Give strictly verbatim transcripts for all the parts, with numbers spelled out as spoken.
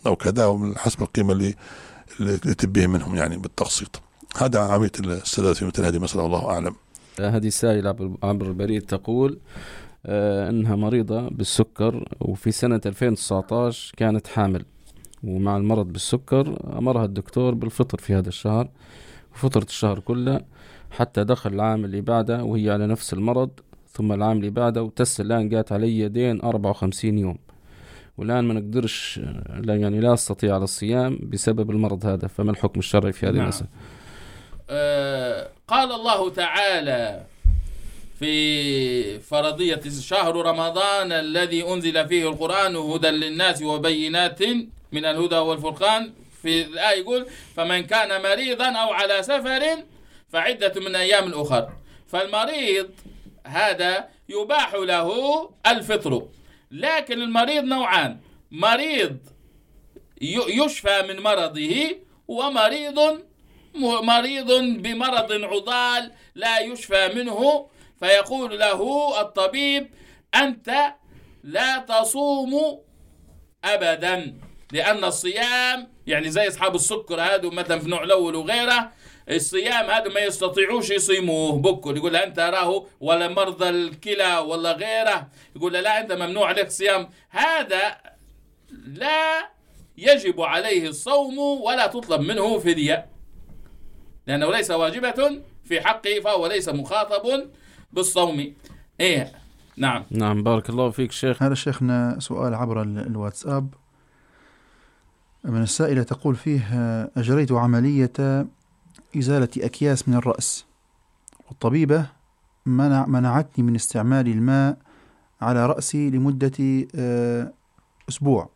أو كذا، ومن حسب القيمة اللي اللي تبيه منهم يعني بالتقسيط. هذا عملية السداد في مثل هذه المسألة، الله أعلم. هذه سائلة عبر البريد تقول آه أنها مريضة بالسكر، وفي سنة ألفين وتسعة عشر كانت حامل، ومع المرض بالسكر أمرها الدكتور بالفطر في هذا الشهر، وفطرت الشهر كله حتى دخل العام اللي بعده وهي على نفس المرض، ثم العام اللي بعده، وتس الآن جات علي دين أربعة وخمسين يوم، والآن ما نقدرش، لا يعني لا أستطيع على الصيام بسبب المرض هذا. فما الحكم الشرعي في هذه نعم. المسألة؟ آه قال الله تعالى في فرضية شهر رمضان الذي أنزل فيه القرآن هدى للناس وبينات من الهدى والفرقان، في الآية يقول فمن كان مريضا أو على سفر فعدة من أيام أخر. فالمريض هذا يباح له الفطر، لكن المريض نوعان: مريض يشفى من مرضه، ومريض مريض بمرض عضال لا يشفى منه، فيقول له الطبيب أنت لا تصوم أبدا، لأن الصيام يعني زي أصحاب السكر هذا مثلا في نوع الأول وغيره، الصيام هذا ما يستطيعوش يصيموه بكل، يقول له أنت راه ولا مرضى الكلى ولا غيره، يقول له لا أنت ممنوع عليك صيام، هذا لا يجب عليه الصوم ولا تطلب منه فدية، لأنه ليس واجبة في حقه، فهو ليس مخاطب بالصوم. إيه نعم. نعم بارك الله فيك شيخ. هذا شيخنا سؤال عبر الواتساب من السائلة، تقول فيه أجريت عملية إزالة أكياس من الرأس، والطبيبة منع منعتني من استعمال الماء على رأسي لمدة أسبوع،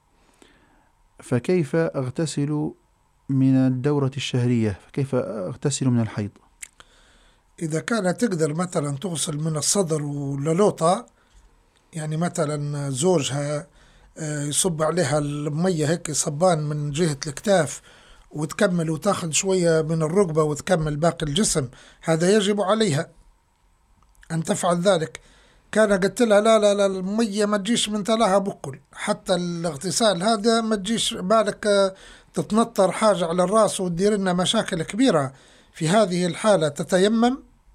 فكيف أغتسل من الدورة الشهرية؟ فكيف أغتسل من الحيض؟ إذا كانت تقدر مثلا تغسل من الصدر وللوطة، يعني مثلا زوجها يصب عليها المية هيك صبان من جهة الكتاف وتكمل وتاخذ شوية من الركبة وتكمل باقي الجسم، هذا يجب عليها أن تفعل ذلك. كان قلت لها لا لا لا المية ما تجيش من تلاها بكل، حتى الاغتسال هذا ما تجيش بالك تتنطر حاجة على الرأس وتدير لنا مشاكل كبيرة. في هذه الحالة تتيمم،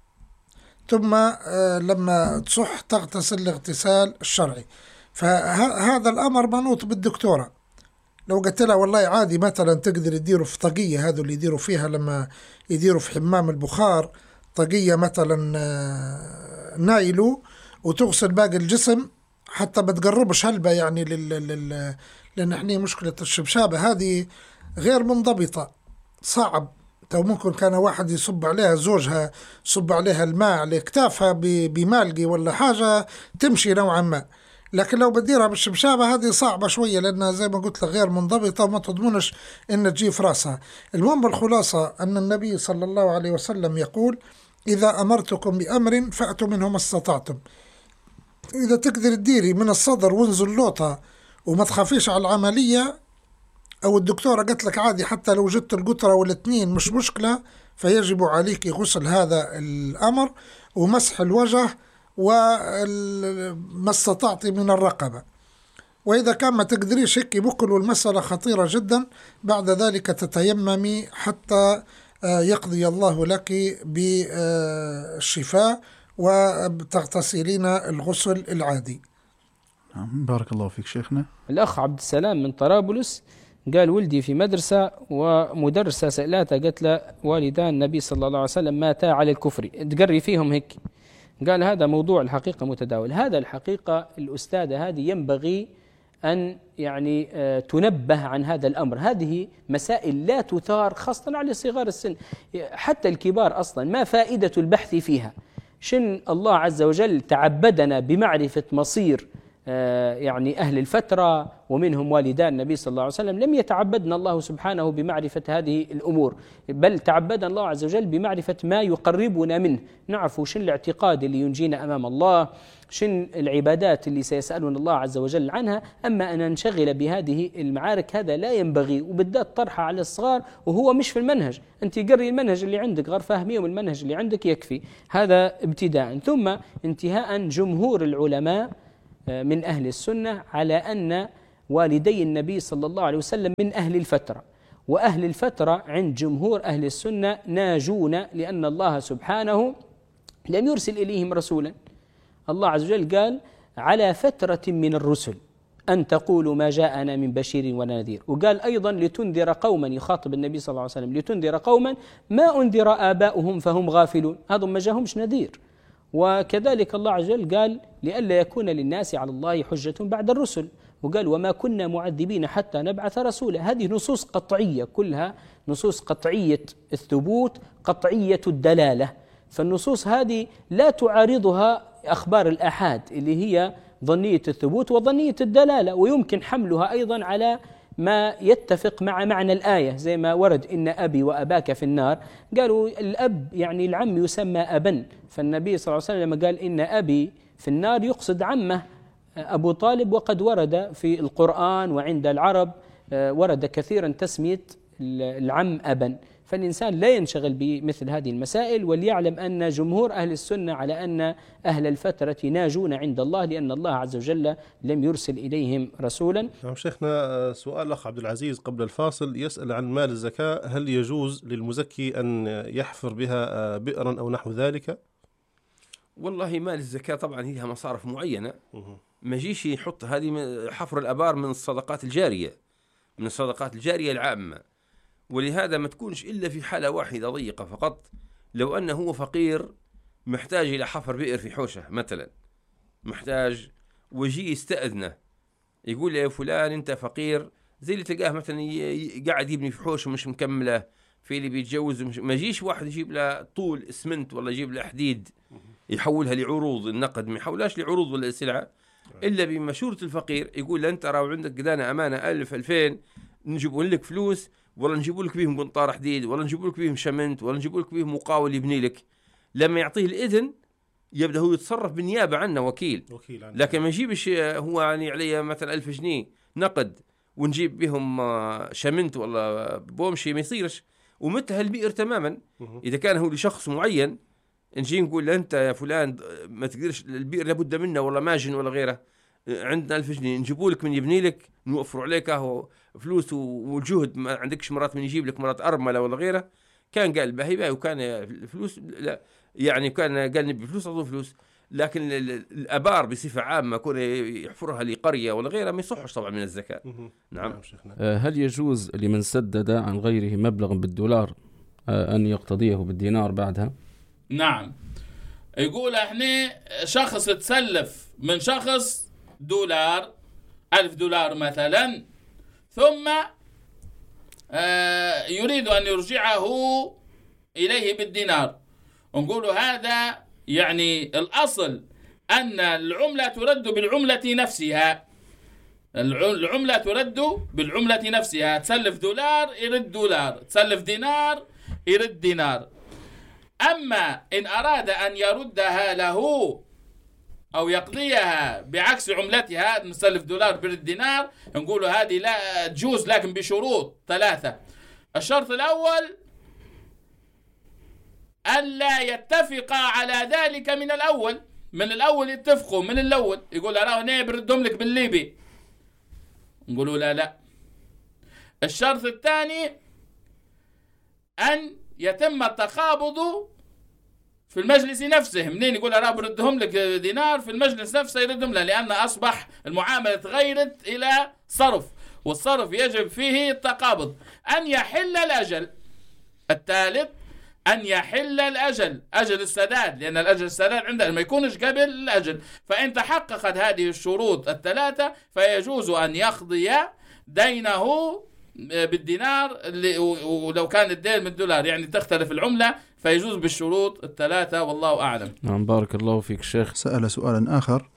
ثم لما تصح تغتسل الاغتسال الشرعي. فهذا الأمر منوط بالدكتورة. لو قلت لها والله عادي مثلا تقدر يديروا في طاقية، هذا اللي يديروا فيها لما يديروا في حمام البخار، طاقية مثلا نايلو، وتغسل باقي الجسم حتى بتقربش هلبة يعني لل... لل... لأن احنا مشكلة الشبشابة هذه غير منضبطة، صعب. تو ممكن كان واحد يصب عليها، زوجها يصب عليها الماء على كتافها بمالقي ولا حاجة تمشي نوعا ما، لكن لو بديرها بالشبشابة هذه صعبة شوية، لأنها زي ما قلت لك غير منضبطة وما تضمنش إن تجي في رأسها. المهم الخلاصة أن النبي صلى الله عليه وسلم يقول إذا أمرتكم بأمر فأتوا منه ما استطعتم. إذا تقدر تديري من الصدر وانزل لوطة وما تخافيش على العملية، أو الدكتورة قلت لك عادي حتى لو جدت القطرة والاثنين مش مشكلة، فيجب عليك غسل هذا الأمر ومسح الوجه وما استطعت من الرقبة. وإذا كان ما تقدريش هيك بكل، والمسألة خطيرة جدا، بعد ذلك تتيممي حتى يقضي الله لك بالشفاء وتغتسلين الغسل العادي. بارك الله فيك شيخنا. الأخ عبد السلام من طرابلس قال ولدي في مدرسة ومدرسة سألاته قالت له والدان النبي صلى الله عليه وسلم ماتا على الكفر، تقري فيهم هيك. قال هذا موضوع الحقيقة متداول. هذا الحقيقة الأستاذة هذه ينبغي أن يعني تنبه عن هذا الأمر. هذه مسائل لا تثار خاصة على صغار السن، حتى الكبار أصلا ما فائدة البحث فيها. شن الله عز وجل تعبدنا بمعرفة مصير يعني أهل الفترة ومنهم والدان النبي صلى الله عليه وسلم، لم يتعبدنا الله سبحانه بمعرفة هذه الأمور، بل تعبدنا الله عز وجل بمعرفة ما يقربنا منه، نعرف شن الاعتقاد اللي ينجينا أمام الله، شن العبادات اللي سيسألنا الله عز وجل عنها. أما أن ننشغل بهذه المعارك هذا لا ينبغي، وبالذات طرحها على الصغار وهو مش في المنهج. أنت قري المنهج اللي عندك، غير فاهميهم المنهج اللي عندك يكفي. هذا ابتداء. ثم انتهاء، جمهور العلماء من أهل السنة على أن والدي النبي صلى الله عليه وسلم من أهل الفترة، وأهل الفترة عند جمهور أهل السنة ناجون، لأن الله سبحانه لم يرسل إليهم رسولا. الله عز وجل قال على فترة من الرسل أن تقولوا ما جاءنا من بشير ولا نذير، وقال أيضا لتنذر قوما، يخاطب النبي صلى الله عليه وسلم، لتنذر قوما ما أنذر آباؤهم فهم غافلون، هذا ما جاءهمش نذير. وكذلك الله عز وجل قال لئلا يكون للناس على الله حجة بعد الرسل، وقال وما كنا معذبين حتى نبعث رسولا. هذه نصوص قطعية، كلها نصوص قطعية الثبوت قطعية الدلالة، فالنصوص هذه لا تعارضها أخبار الآحاد اللي هي ظنية الثبوت وظنية الدلالة، ويمكن حملها أيضا على ما يتفق مع معنى الآية، زي ما ورد إن أبي وأباك في النار، قالوا الأب يعني العم يسمى أبا، فالنبي صلى الله عليه وسلم قال إن أبي في النار يقصد عمه أبو طالب، وقد ورد في القرآن وعند العرب ورد كثيرا تسمية العم أبا. فالإنسان لا ينشغل بمثل هذه المسائل، وليعلم أن جمهور أهل السنة على أن أهل الفترة ناجون عند الله، لأن الله عز وجل لم يرسل إليهم رسولا. نعم شيخنا، سؤال الأخ عبد العزيز قبل الفاصل يسأل عن مال الزكاة، هل يجوز للمزكي أن يحفر بها بئرا أو نحو ذلك؟ والله مال الزكاة طبعا هي مصارف معينة، ما جيش يحط هذه حفر الأبار من الصدقات الجارية، من الصدقات الجارية العامة، ولهذا ما تكونش إلا في حالة واحدة ضيقة فقط، لو أنه هو فقير محتاج إلى حفر بئر في حوشة مثلا، محتاج وجي يستأذنه يقول له يا فلان أنت فقير، زي اللي تلقاه مثلا قاعد يبني في حوشه مش مكملة، في اللي بيتجوز مش... ما يجيش واحد يجيب له طول اسمنت ولا يجيب له حديد يحولها لعروض النقد، ما يحولهاش لعروض ولا سلعة إلا بمشورة الفقير، يقول له أنت راو عندك قدانا أمانة ألف ألفين نجيبوا لك فلوس، ولا نجيبوا لك بيهم قنطار حديد، ولا نجيبوا لك بيهم شمنت، ولا نجيبوا لك بيهم مقاول يبني لك. لما يعطيه الإذن يبدأ هو يتصرف بالنيابة عنه وكيل, وكيل عنه. لكن ما يجيبش هو يعني عليه مثلا ألف جنيه نقد ونجيب بهم شمنت ولا بومشي، ما يصيرش. ومثل هالبئر تماما إذا كان هو لشخص معين نجي نقول له أنت يا فلان ما تقدرش البئر لابد منه ولا ماجن ولا غيره، عندنا ألف جنيه نجيبوا لك من يبني لك، نوفروا عليك اهو فلوس والجهد، ما عندكش مرات من يجيب لك مرات أرملة ولا غيره. كان قال باهي باهي وكان الفلوس لا يعني كان قال نبي فلوس أعطوا فلوس، لكن الأبار بصفة عامة كون يحفرها لقرية ولا غيرها ما يصحش طبعا من الزكاة. نعم. هل يجوز لمن سدد عن غيره مبلغ بالدولار أن يقتضيه بالدينار بعدها؟ نعم. يقول احنا شخص تسلف من شخص دولار ألف دولار مثلا، ثم آه يريد أن يرجعه إليه بالدينار، ونقول هذا يعني الأصل أن العملة ترد بالعملة نفسها، العملة ترد بالعملة نفسها، تسلف دولار يرد دولار، تسلف دينار يرد دينار. أما إن أراد أن يردها له أو يقضيها بعكس عملتها، نسلف دولار برد دينار، نقول هذه لا تجوز لكن بشروط ثلاثة. الشرط الأول ألا يتفقا على ذلك من الأول، من الأول يتفقوا من الأول، يقول أراه هنا بردهم لك بالليبي، نقولوا لا لا. الشرط الثاني أن يتم التقابض في المجلس نفسه، منين يقول أراه بردهم لك دينار في المجلس نفسه يردهم له، لأن أصبح المعاملة تغيرت إلى صرف، والصرف يجب فيه التقابض. أن يحل الأجل. الثالث أن يحل الأجل، أجل السداد، لأن الأجل السداد عندنا ما يكونش قبل الأجل، فإن تحققت هذه الشروط الثلاثة فيجوز أن يقضي دينه بالدينار، ولو كان الدين من الدولار يعني تختلف العملة فيجوز بالشروط الثلاثة، والله أعلم. نعم بارك الله فيك شيخ. سأل سؤالا آخر،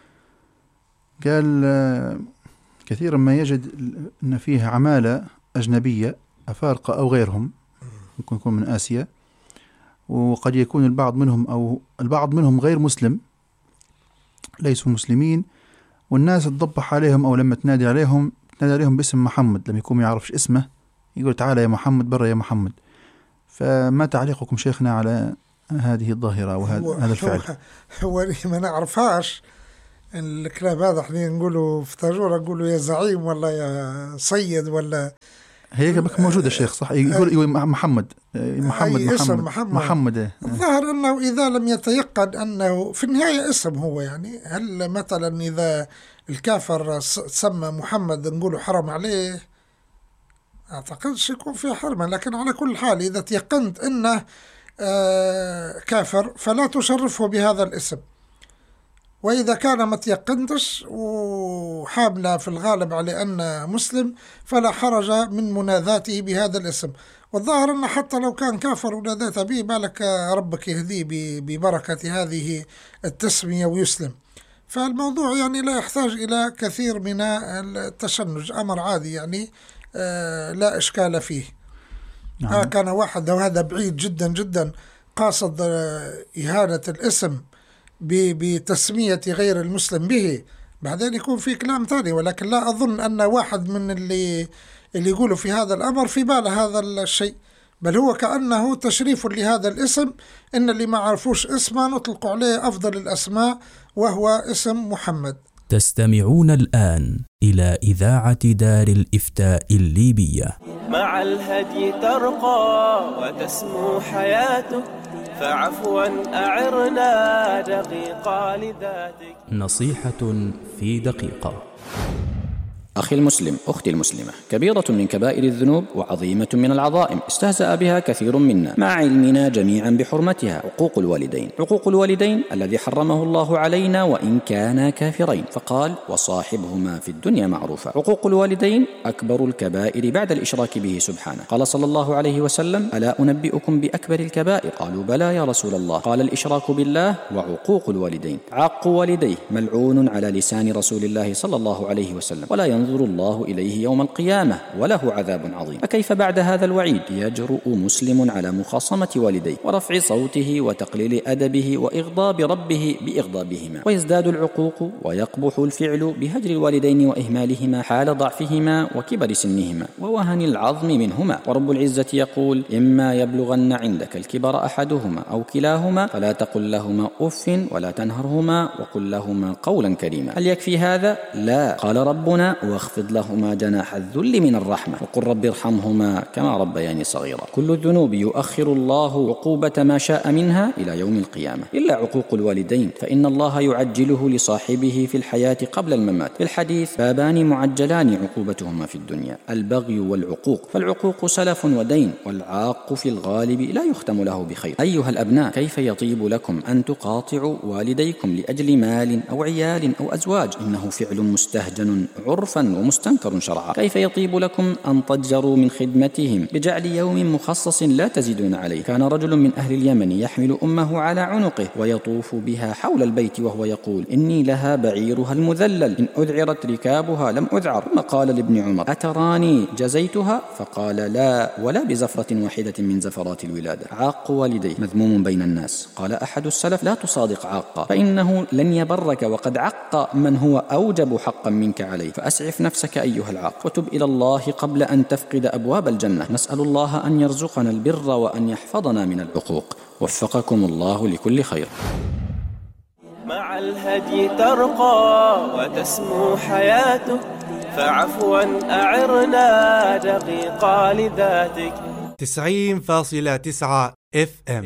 قال كثيرا ما يجد أن فيه عمالة أجنبية أفارقة أو غيرهم، ممكن يكون من آسيا، وقد يكون البعض منهم أو البعض منهم غير مسلم، ليسوا مسلمين، والناس تضبح عليهم أو لما تنادي عليهم تنادي عليهم باسم محمد، لما يكون ما يعرفش اسمه يقول تعالى يا محمد برا يا محمد. فما تعليقكم شيخنا على هذه الظاهرة وهذا الفعل؟ هو, هو ما نعرفهاش، الكلام هذا احنا نقولوا في تاجورة نقولوا يا زعيم ولا يا سيد ولا هي موجودة الشيخ صح يقول يقول محمد محمد محمد محمد, محمد. الظاهر أنه إذا لم يتيقن أنه في النهاية اسم هو يعني هل مثلا إذا الكافر سمى محمد نقوله حرم عليه أعتقدش يكون فيه حرمة لكن على كل حال إذا تيقنت أنه آه كافر فلا تشرفه بهذا الاسم وإذا كان ما تيقنتش وحاملة في الغالب على أنه مسلم فلا حرج من مناذاته بهذا الاسم والظاهر أنه حتى لو كان كافر وناديت به بالك ربك يهديه ببركة هذه التسمية ويسلم فالموضوع يعني لا يحتاج إلى كثير من التشنج أمر عادي يعني آه لا إشكال فيه نعم. آه كان واحد وهذا بعيد جدا جدا قاصد آه إهانة الاسم بتسمية غير المسلم به بعدين يكون في كلام ثاني ولكن لا أظن أن واحد من اللي اللي يقولوا في هذا الأمر في باله هذا الشيء بل هو كأنه تشريف لهذا الاسم إن اللي ما عرفوش اسمه نطلق عليه أفضل الأسماء وهو اسم محمد. تستمعون الآن إلى إذاعة دار الإفتاء الليبية. مع الهدي ترقى وتسمو حياتك فعفوا أعرنا دقيقة لذاتك. نصيحة في دقيقة. أخي المسلم، أختي المسلمة، كبيرة من كبائر الذنوب وعظيمة من العظائم استهزأ بها كثير منا مع علمنا جميعا بحرمتها. عقوق الوالدين. عقوق الوالدين الذي حرمه الله علينا وإن كانا كافرين فقال وصاحبهما في الدنيا معروفا. عقوق الوالدين أكبر الكبائر بعد الإشراك به سبحانه. قال صلى الله عليه وسلم ألا أنبئكم بأكبر الكبائر؟ قالوا بلى يا رسول الله. قال الإشراك بالله وعقوق الوالدين. عق والديه ملعون على لسان رسول الله صلى الله عليه وسلم ولا ينظر ينظر الله إليه يوم القيامة وله عذاب عظيم. فكيف بعد هذا الوعيد يجرؤ مسلم على مخاصمة والديه ورفع صوته وتقليل أدبه وإغضاب ربه بإغضابهما؟ ويزداد العقوق ويقبح الفعل بهجر الوالدين وإهمالهما حال ضعفهما وكبر سنهما ووهن العظم منهما. ورب العزة يقول إما يبلغن عندك الكبر أحدهما أو كلاهما فلا تقل لهما أف ولا تنهرهما وقل لهما قولا كريما. هل يكفي هذا؟ لا. قال ربنا واخفض لهما جناح الذل من الرحمة وقل رب ارحمهما كما ربياني صغيرا. كل الذنوب يؤخر الله عقوبة ما شاء منها إلى يوم القيامة إلا عقوق الوالدين فإن الله يعجله لصاحبه في الحياة قبل الممات. في الحديث بابان معجلان عقوبتهما في الدنيا البغي والعقوق. فالعقوق سلف ودين والعاق في الغالب لا يختم له بخير. أيها الأبناء كيف يطيب لكم أن تقاطعوا والديكم لأجل مال أو عيال أو أزواج؟ إنه فعل مستهجن عرفا ومستنكر شرعا. كيف يطيب لكم أن تضجروا من خدمتهم بجعل يوم مخصص لا تزيدون عليه؟ كان رجل من أهل اليمن يحمل أمه على عنقه ويطوف بها حول البيت وهو يقول إني لها بعيرها المذلل إن أذعرت ركابها لم أذعر. ثم قال لابن عمر أتراني جزيتها؟ فقال لا ولا بزفرة واحدة من زفرات الولادة. عاق والديه مذموم بين الناس. قال أحد السلف لا تصادق عاقا فإنه لن يبرك وقد عق من هو أوجب حقا منك عليه. فأسعف نفسك أيها العاق وتب إلى الله قبل أن تفقد أبواب الجنة. نسأل الله أن يرزقنا البر وأن يحفظنا من العقوق. وفقكم الله لكل خير. مع الهدي ترقى وتسمو حياتك فعفوا أعرنا دقيقة لذاتك. تسعين فاصلة تسعة اف ام